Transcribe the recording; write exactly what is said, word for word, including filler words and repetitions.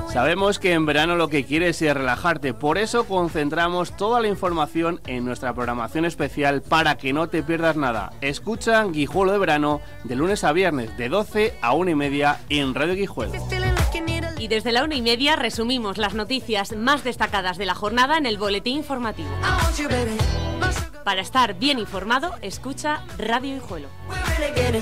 Sabemos que en verano lo que quieres es relajarte, por eso concentramos toda la información en nuestra programación especial para que no te pierdas nada. Escucha Guijuelo de Verano de lunes a viernes de doce a una y media en Radio Guijuelo. Y desde la una y media resumimos las noticias más destacadas de la jornada en el boletín informativo. Para estar bien informado, escucha Radio Guijuelo.